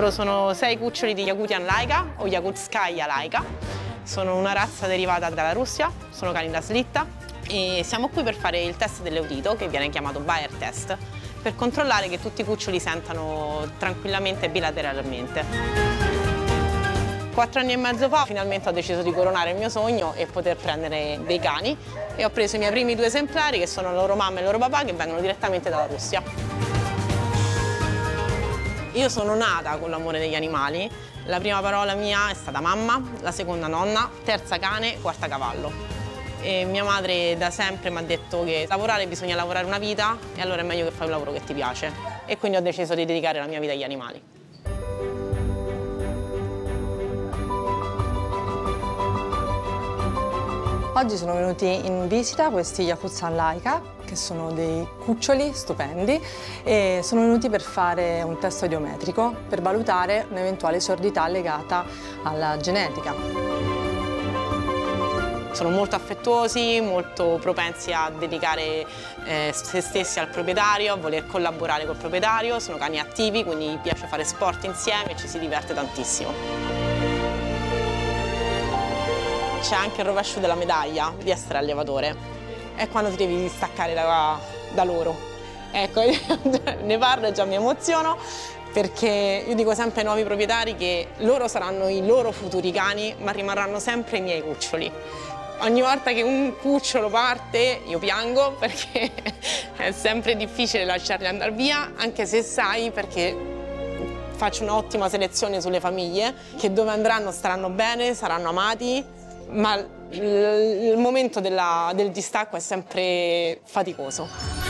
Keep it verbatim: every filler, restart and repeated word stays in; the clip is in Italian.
Loro sono sei cuccioli di Yakutian Laika o Yakutskaya Laika. Sono una razza derivata dalla Russia, sono cani da slitta e siamo qui per fare il test dell'udito, che viene chiamato Bayer test, per controllare che tutti i cuccioli sentano tranquillamente e bilateralmente. Quattro anni e mezzo fa finalmente ho deciso di coronare il mio sogno e poter prendere dei cani e ho preso i miei primi due esemplari, che sono loro mamma e loro papà, che vengono direttamente dalla Russia. Io sono nata con l'amore degli animali. La prima parola mia è stata mamma, la seconda nonna, terza cane, quarta cavallo. E mia madre da sempre mi ha detto che lavorare bisogna lavorare una vita e allora è meglio che fai un lavoro che ti piace. E quindi ho deciso di dedicare la mia vita agli animali. Oggi sono venuti in visita questi Yakutian Laika, che sono dei cuccioli stupendi, e sono venuti per fare un test audiometrico per valutare un'eventuale sordità legata alla genetica. Sono molto affettuosi, molto propensi a dedicare eh, se stessi al proprietario, a voler collaborare col proprietario, sono cani attivi, quindi gli piace fare sport insieme e ci si diverte tantissimo. C'è anche il rovescio della medaglia di essere allevatore, è quando ti devi distaccare da, da loro. Ecco, ne parlo e già mi emoziono, perché io dico sempre ai nuovi proprietari che loro saranno i loro futuri cani, ma rimarranno sempre i miei cuccioli. Ogni volta che un cucciolo parte io piango, perché è sempre difficile lasciarli andare via, anche se sai, perché faccio un'ottima selezione sulle famiglie, che dove andranno staranno bene, saranno amati, ma il momento della, del distacco è sempre faticoso.